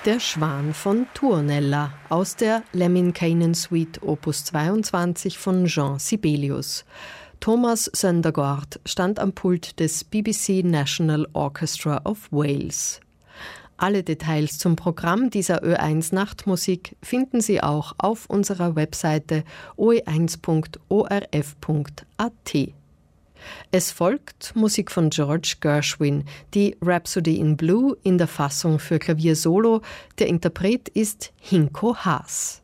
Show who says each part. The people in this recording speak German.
Speaker 1: Der Schwan von Tuonela aus der Lemminkäinen Suite Opus 22 von Jean Sibelius. Thomas Søndergaard stand am Pult des BBC National Orchestra of Wales. Alle Details zum Programm dieser Ö1 Nachtmusik finden Sie auch auf unserer Webseite oe1.orf.at. Es folgt Musik von George Gershwin, die Rhapsody in Blue in der Fassung für Klavier Solo. Der Interpret ist Hinko Haas.